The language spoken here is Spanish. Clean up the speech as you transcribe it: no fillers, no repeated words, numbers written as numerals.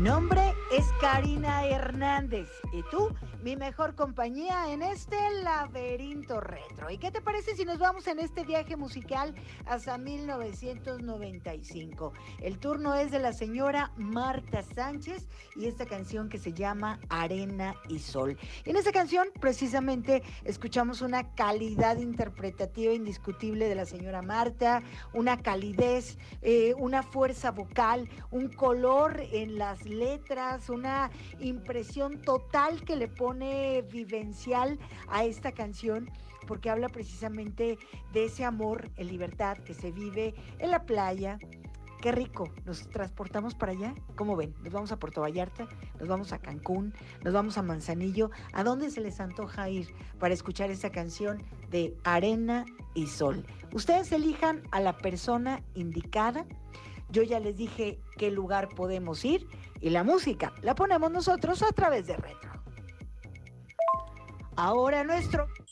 nombre es Karina Hernández y tú, mi mejor compañía en este laberinto retro. ¿Y qué te parece si nos vamos en este viaje musical hasta 1995? El turno es de la señora Marta Sánchez y esta canción que se llama Arena y Sol. Y en esta canción precisamente escuchamos una calidad interpretativa indiscutible de la señora Marta, una calidez, una fuerza vocal, un color en las letras, una impresión total que le pone vivencial a esta canción, porque habla precisamente de ese amor en libertad que se vive en la playa. Qué rico, nos transportamos para allá. ¿Cómo ven? Nos vamos a Puerto Vallarta, nos vamos a Cancún, nos vamos a Manzanillo. ¿A dónde se les antoja ir para escuchar esta canción de Arena y Sol? Ustedes elijan a la persona indicada. Yo ya les dije qué lugar podemos ir y la música la ponemos nosotros a través de Retro. Ahora nuestro